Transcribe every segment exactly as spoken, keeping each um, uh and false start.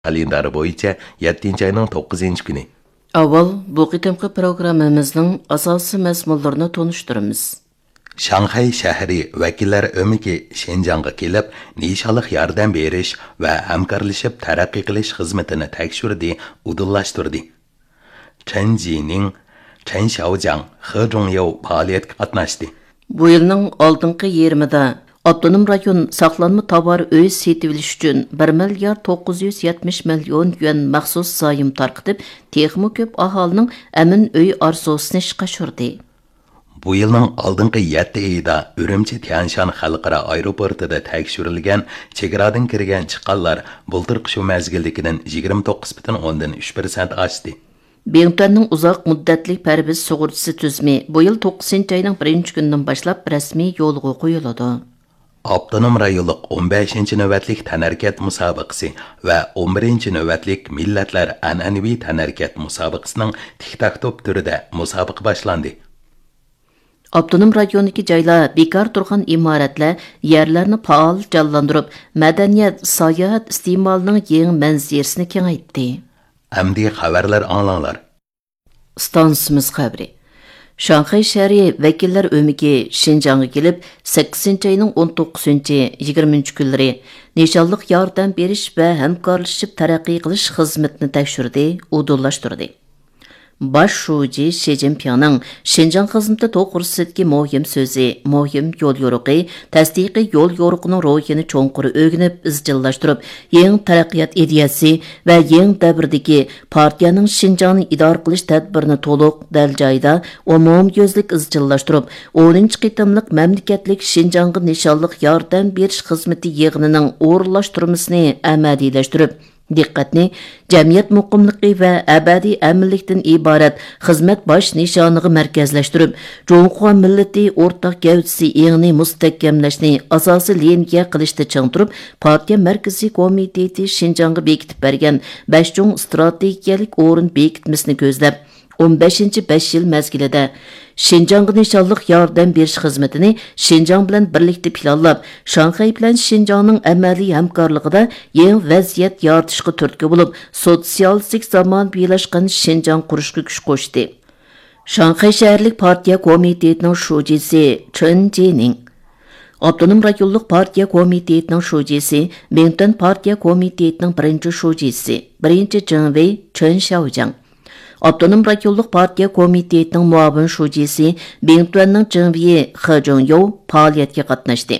kalendari bo'yicha yettinchi oyning to'qqizinchi kuni. Avval bu qitimqi programmamizning asosiy mazmunlarini tonishtiramiz. Shanxay shahri vakillari o'miki Shenjongga kelib, nishonliq yordam berish va hamkorlashib taraqqiy qilish xizmatini tekshirdi, udillashtirdi. Chen Jining, Chen Xiaojiang, He Zhongyou faoliyatga qatnashdi. Bu yilning oldingi yigirmida Avtonom rayon saqlanma tovar uy setilish uchun bir milliard to'qqiz yuz yetmish million yuan maxsus zoyim tarqitib, texmo ko'p aholining amin uy arzusini ishga oshirdi. Bu yilning oldingi yetti oyida Urumchi Tianshan xalqaro aeroportida tekshirilgan chegaradan kirgan chiqqanlar bultirqi shu mazgildikidan yigirma to'qqiz butun o'ndan uch persent oshdi. Bengtuanning uzoq muddatli parviz sug'urtasi tuzumi bu yil to'qqizinchi oyning birinchi kunidan boshlab rasmiy yo'lga qo'yiladi. Avtonom rayonlik o'n beshinchi navbatlik tanarkat musobaqasi va o'n birinchi navbatlik millatlar an'anaviy tanarkat musobaqasining tik-tak-top turida musobaqa boshlandi. Avtonom rayondagi joylar bekor turgan imoratlar yerlarni faol jonlantirib, madaniyat, sayohat iste'molining yangi manzirisini kengaytdi. Amdi xabarlar anglanglar. Stansimiz xabari. Shanxay shahri vakillar o'miki Shinjongga kelib, sakkizinchi oyning o'n to'qqizinchi yigirmanchi kunlari nishonliq yordam berish va hamkorlashib taraqqiy qilish xizmatini tekshirdi, udullashtirdi. Baş şuji Xi Jinpingning Shinjong xizmati to'g'risidagi muhim so'zi, muhim yo'l yo'riqi, tasdiqiy yo'l yo'riqining ro'yini cho'nqur o'rganib, izchillashtirib, yangi taraqqiyot ideyasi va yangi davrdagi partiyaning Shinjongni idora qilish tadbirini to'liq dal joyida umumyuzlik izchillashtirib, o'ninchi qitimliq mamlakatlik Shinjongga nishonliq yordam berish xizmati yig'inining o'rinlashtirmasini amaliylashtirib, diqqatni jamiyat muqimligi va abadiy aminlikdan iborat xizmat bosh nishoniga markazlashtirib, Jonghua millati o'rtaq gavdasi engni mustahkamlashni asosiy liniya qilishda ching turib, partiya markaziy komiteti Shinjongga bekitib bergan besh cho'ng strategiyalik o'rin bekitmasini ko'zlab, o'n beshinchi besh yil mazgilida Shinjongga nishonliq yordam berish xizmatini Shinjong bilan birlikda planlab, Shanxay bilan Shinjongning amaliy hamkorligida yangi vaziyat yaratishga turtki bo'lib, sotsialistik zamon birlashgan Shinjong qurishga kuch qo'shdi. Shanxay shaharlik partiya komitetining shujisi Chen Jining, Avtonom rayonlik partiya komitetining shujisi, Bengtuan partiya komitetining birinchi shujisi, birinchi Jinwei Chen Xiaojiang, Avtonom rayonlik partiya komitetining muavin shujisi Bengtuanning Jinwei He Zhongyou faoliyatga qatnashdi.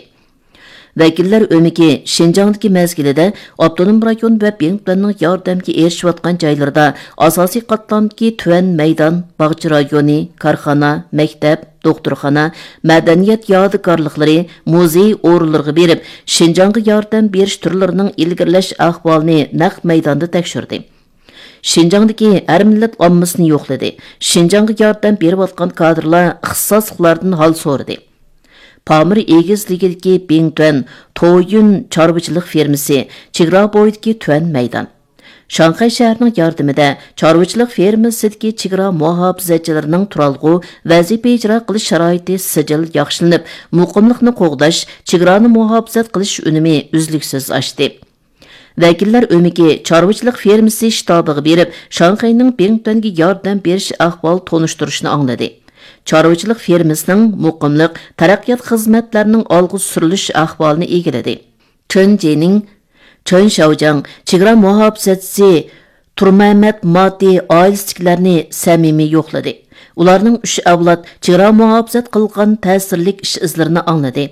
Vakillar o'miki Shinjongdagi mazgilida Avtonom rayon va Bengtuanning yordamga erishayotgan joylarda asosiy qatlamdagi tuvan maydon, bog'cha rayoni, korxona, maktab, doktorxona, madaniyat yodikorliklari, muzey o'rinlariga berib, Shinjongga yordam berish turlarining ilgirlash ahvolini naq maydonda tekshirdi. Shinjongdagi har millat ommasini yo'qladi. Shinjongga yordam berayotgan kadrlar ixtisosliklardan hol so'radi. Pamir egizligidagi Bengtuan Toyun chorvachilik fermasi, chegara bo'yidagi tuvan maydon. Shanxay shahrining yordamida chorvachilik fermasidagi chegara muhofazachilarining turalg'u vazifa ijro qilish sharoiti sijil yaxshilanib, muqimlikni qo'g'dash, chegarani muhofazat qilish unumi uzluksiz oshdi. Vakillar o'miki chorvachilik fermasi shtabiga berib, Shanxayning Bengtuanga yordam berish ahvol tonishtirishni angladi. Chorvachilik fermasining muqimlik, taraqqiyot xizmatlarining olg'a surilish ahvolini egiladi. Chen Jining, Chen Xiaojiang chegara muhofazachisi Turmamat Mati oilasidagilarni samimiy yo'qladi. Ularning uch avlod chegara muhofazat qilgan ta'sirlik ish izlarini angladi.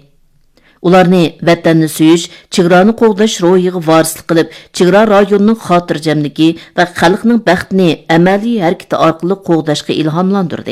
Ularni vatanni suyish, chegarani qo'g'dash ro'yiga varislik qilib, chegara rayonining xotirjamligi va xalqning baxtini amaliy harakati orqali qo'g'dashga ilhomlantirdi.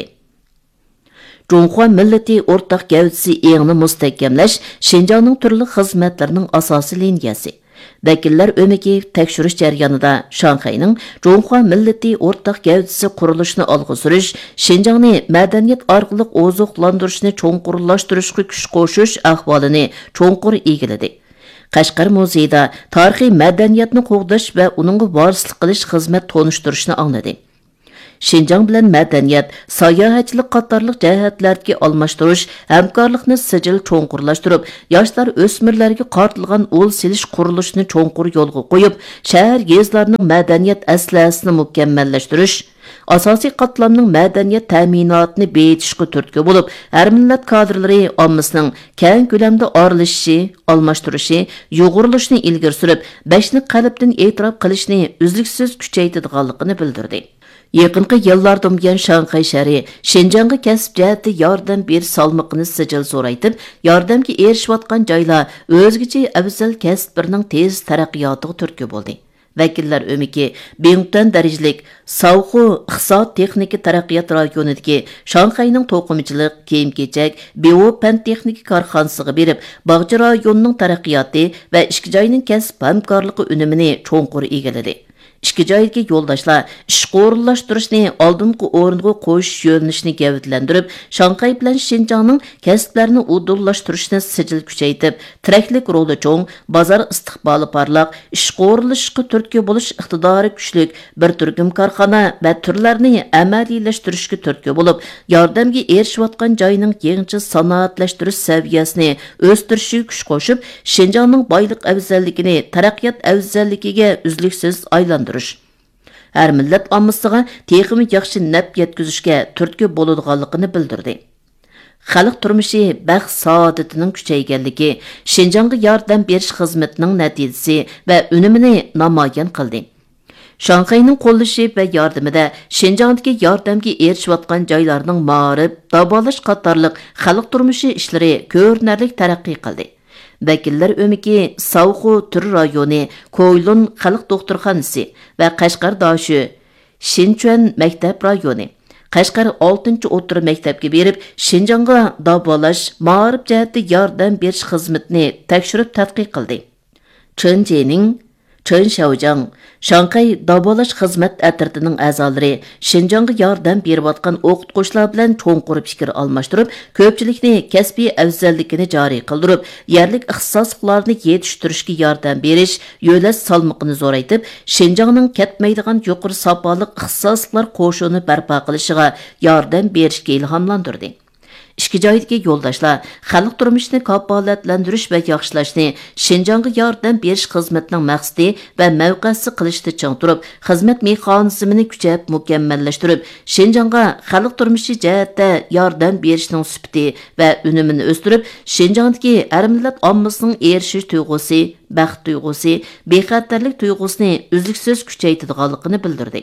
Jonghua millati o'rtaq gavdasi engni mustahkamlash Shinjongning turli xizmatlarining asosiy liniyasi. Vakillar o'miki tekshirish jarayonida Shanxayning Jonghua millati o'rtaq gavdasi qurilishini olg'a surish, Shinjongni madaniyat orqali oziqlantirishni cho'nqurlashtirishga kuch qo'shish ahvolini cho'nqur egiladi. Qashqar muzeyida tarixiy madaniyatni qo'g'dash va uningga varislik qilish xizmat tonishtirishni angladi. Şinjan bilan madaniyat, sayohatchilik qatorliq jihatlarga almashtirish, hamkorlikni sijil cho'nqurlashtirib, yoshlar o'smirlarga qartilgan o'l silish qurilishini cho'nqur yo'lga qo'yib, shahar yezlarining madaniyat aslasini mukammallashtirish, asosiy qatlamning madaniyat ta'minotini beyitishga turtki bo'lib, har millat kadrlari ommasining keng ko'lamda oralishishi, almashtirishi, yo'g'rilishini ilgari surib, bashni qalbdan e'tirof qilishni uzluksiz kuchaytirganligini bildirdi. Yaqinqi yillardan buyon Shanxay shahri Şinjanğa kasb jihati yordam berish salmoqini sijil so'raytib, yordamga erishayotgan joylar o'zgacha afzal kasblarning tez taraqqiyotiga turtki bo'ldi. Vakillar ömiki Bingtan darajalik Savxu iqtisod texnika taraqqiyot rayonidagi Shanxayning to'qimachilik, kiyim-kechak, bio pan texnika korxonasiga berib, Bog'cha rayonining taraqqiyoti va ishchi joyning kasb hamkorligi unumini cho'nqur egalladi. İşki joyga yo'ldoshlar ishga o'rinlashtirishni oldingi o'ringa qo'yish yo'nalishini gavdlantirib, Shanxay bilan Şinjanning kasblarini udullashtirishni sijil kuchaytirib, tiraklik roli cho'ng, bozor istiqboli parlaq, ishga o'rinlashishga turtki bo'lish iqtidori kuchli bir turkum korxona va turlarni amaliylashtirish turtki bo'lib, yordamga erishayotgan joyning yangicha sanoatlashtirish saviyasini o'stirishga kuch qo'shib, Şinjanning boylik afzalligini taraqqiyot afzalligiga uzluksiz aylantirdi. Her millet ammasiga texmi yaxshi naf yetkazishga turtki bo'ladiganligini bildirdi. Xalq turmushi baxt saodatining kuchayganligi, Şinjanğa yordam berish xizmatining natijasi va unumini namoyon qildi. Shanxayning qo'llashi va yordamida Şinjan'dagi yordamga erishayotgan joylarning ma'rif, davolash qatorliq xalq turmushi ishlari ko'rinarli taraqqiy qildi. Vakillar ömiki Savxu Tur rayoni, Koylun xalq doktorxonasi va Qashqar doshi Shinchuan maktab rayoni, Qashqar oltinchi o'rta maktabga berib, Şinjanğa davolash, ma'rif jihatda yordam berish xizmatini tekshirib tadqiq qildi. Chunjining Chen Xiaojang, Shanxay davolash xizmat atritining a'zolari Şinjanğa yordam berayotgan o'qituvchilar bilan cho'nqur fikr almashtirib, ko'pchilikni kasbiy afzalligini joriy qildirib, yerlik ixtisoslarni yetishtirishga yordam berish, yo'lash salmoqini zo'raytib, Şinjanning ketmaydigan yuqori sopoliq ixtisoslar qo'shini barpo qilishiga yordam berishga ilhomlantirdi. İşki joydagi yo'ldoshlar xalq turmushini kafolatlantirish va yaxshilashni Şinjanğa yordam berish xizmatining maqsadi va mavqesi qilishda ching turib, xizmat mexanizmini kuchayib mukammallashtirib, Şinjanğa xalq turmushi jihatda yordam berishning sifati va unumini o'stirib, Şinjan'dagi har millat ommasining erishish tuyg'usi, baxt tuyg'usi, bexatarlik tuyg'usini uzluksiz kuchaytirganligini bildirdi.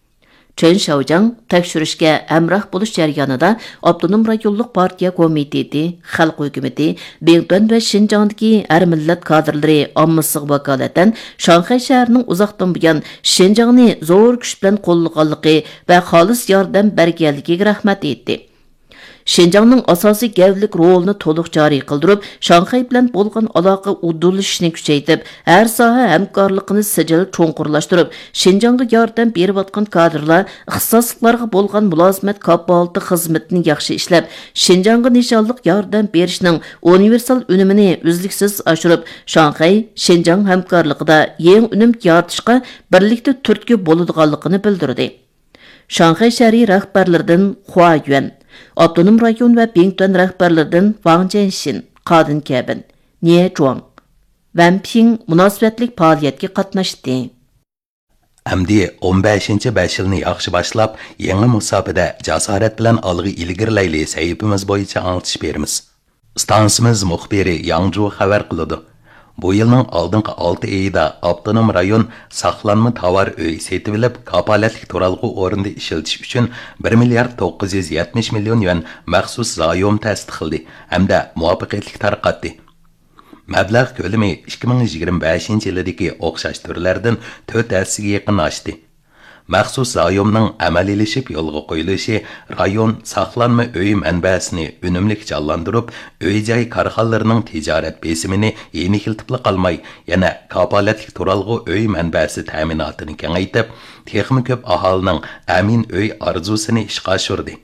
Chen Xiaojang tekshirishga hamroh bo'lish jarayonida Avtonom rayonlik partiya komiteti, xalq hukumati, Bingtan va Şinjan'dagi har millat kadrlari ommasiga vakolatan Shanxay shahrining uzoqdan buyon Şinjan'ni zo'r kuch bilan qo'llaganligi va xolis yordam berganligiga rahmat etdi. Şinjan'ның asosiy gavlik rolini to'liq joriy qildirib, Shanxay bilan bo'lgan aloqa udulishini kuchaytirib, har soha hamkorligini sijil cho'nqurlashtirib, Şinjan'a yordam berayotgan kadrlar ixtisoslarga bo'lgan mulozimat kafolati xizmatini yaxshi ishlab, Şinjan'a nishonliq yordam berishning universal unumini uzluksiz oshirib, Shanxay Şinjan hamkorligida yangi unum yaratishga birlikda turtki bo'ladiganligini bildirdi. Shanxay shahri rahbarlaridan Hua Yuan, Avtonom rayon va Bingtan rahbarlaridan Wang Jianxin, Qadin Kabin, Nie Zhuang, Wan Ping munosabatlik faoliyatga qatnashdi. Әмді o'n beshinchi besh yilni yaxshi boshlab, yangi musofada jasorat bilan olg'a ilgirlayli sahifamiz bo'yicha anglitish beramiz. Stansimiz muxbiri Yang Zhu xabar qiladi. Bu yilning oldingi olti oyida Avtonom rayon saqlanma tovar uy setib olib, kapolatlik turalg'u o'rinda ishlatish uchun bir milliard to'qqiz yuz yetmish million yuan maxsus zayom tasdiqladi hamda muvaffaqiyatli tarqatdi. Mablag' ko'lami ikki ming yigirma beshinchi yildagi o'xshash turlardan to'rt hissasiga yaqin oshdi. Maxsus zayomning amaliylashib yo'lga qo'yilishi rayon saqlanma uy manbasini unumli jonlantirib, uy-joy korxonalarining tijorat besimini yenilikiltib qolmay, yana kapolatlik turalg'u uy manbasi ta'minotini kengaytib, texmi ko'p aholining amin uy orzusini ishga oshirdi.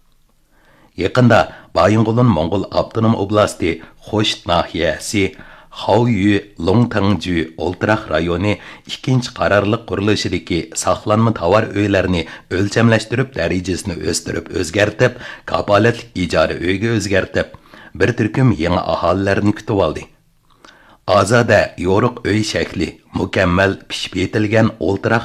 Yaqinda Baying'ulun Mong'ol Avtonom oblasti Xo'sht nahiyasi Xaoyu Longtangju Oltiraq rayoni ikkinchi qarorliq qurilishidagi saqlanma tovar uylarini o'lchamlashtirib darajasini o'stirib o'zgartib, kapolatlik ijara uyga o'zgartib, bir turkum yangi aholilarni kutib oldi. Ozoda yo'riq uy shakli mukammal pishib yetilgan Oltiraq